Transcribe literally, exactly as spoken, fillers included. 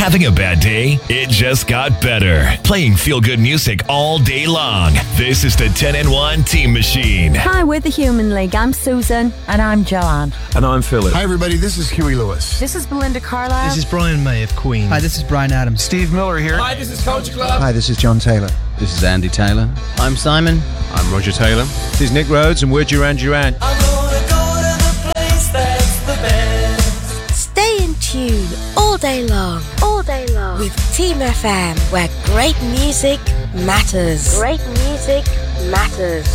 Having a bad day? It just got better. Playing feel-good music all day long. This is the ten in one Team Machine. Hi, we're the Human League. I'm Susan. And I'm Joanne. And I'm Philip. Hi everybody, this is Huey Lewis. This is Belinda Carlisle. This is Brian May of Queen. Hi, this is Brian Adams. Steve Miller here. Hi, this is Coach Club. Hi, this is John Taylor. This is Andy Taylor. I'm Simon. I'm Roger Taylor. This is Nick Rhodes and we're Duran Duran. I'm gonna go to the place that's the best. Stay in tune all day long. All day long. With Team F M, where great music matters. Great music matters.